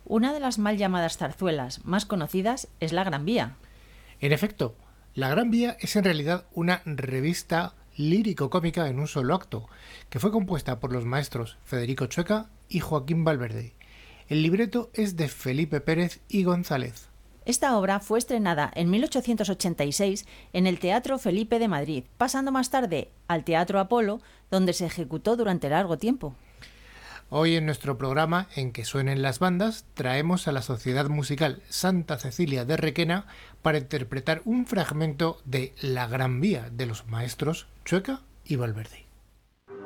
Una de las mal llamadas zarzuelas más conocidas es La Gran Vía. En efecto, La Gran Vía es en realidad una revista lírico-cómica en un solo acto, que fue compuesta por los maestros Federico Chueca y Joaquín Valverde. El libreto es de Felipe Pérez y González. Esta obra fue estrenada en 1886 en el Teatro Felipe de Madrid, pasando más tarde al Teatro Apolo, donde se ejecutó durante largo tiempo. Hoy en nuestro programa En que suenen las bandas traemos a la Sociedad Musical Santa Cecilia de Requena para interpretar un fragmento de La Gran Vía de los maestros Chueca y Valverde.